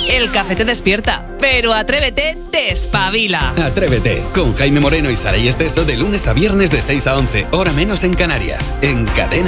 El café te despierta, pero Atrévete te espabila. Atrévete, con Jaime Moreno y Saray Esteso de lunes a viernes de 6 a 11, hora menos en Canarias, en Cadena